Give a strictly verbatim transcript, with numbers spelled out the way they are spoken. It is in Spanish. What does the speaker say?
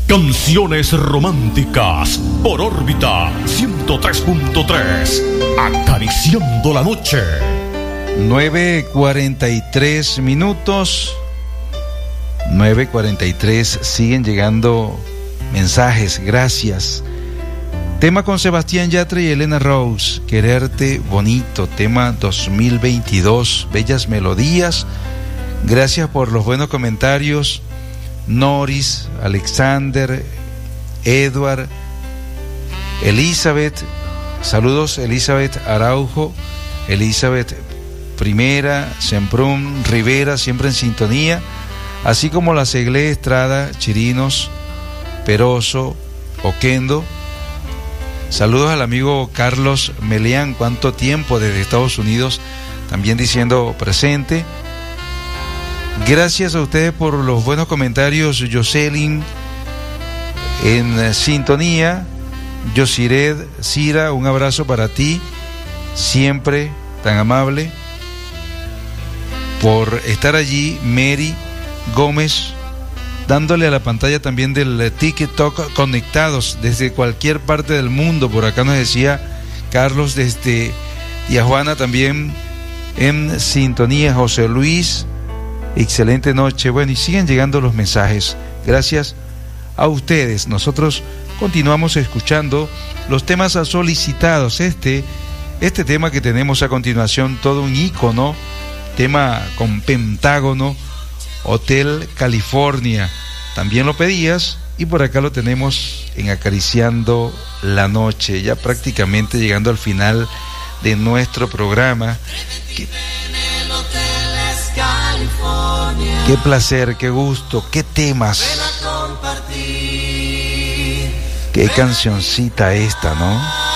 Canciones románticas por órbita ciento tres punto tres, acariciando la noche. nueve cuarenta y tres minutos. nueve cuarenta y tres, siguen llegando mensajes, gracias. Tema con Sebastián Yatra y Elena Rose, Quererte Bonito, tema dos mil veintidós, bellas melodías. Gracias por los buenos comentarios. Noris, Alexander, Edward, Elizabeth, saludos Elizabeth Araujo, Elizabeth Primera, Semprún Rivera, siempre en sintonía, así como la Seglé Estrada, Chirinos, Peroso, Oquendo. Saludos al amigo Carlos Meleán, cuánto tiempo desde Estados Unidos, también diciendo presente. Gracias a ustedes por los buenos comentarios. Jocelyn en sintonía. Yosired Cira, un abrazo para ti, siempre tan amable por estar allí. Mary Gómez, dándole a la pantalla también del TikTok, conectados desde cualquier parte del mundo. Por acá nos decía Carlos desde Tijuana también en sintonía. José Luis, excelente noche. Bueno, y siguen llegando los mensajes. Gracias a ustedes. Nosotros continuamos escuchando los temas solicitados. Este, este tema que tenemos a continuación, todo un ícono, tema con Pentágono, Hotel California. También lo pedías y por acá lo tenemos en Acariciando la Noche, ya prácticamente llegando al final de nuestro programa. Qué, qué placer, qué gusto, qué temas, qué cancioncita esta, ¿no?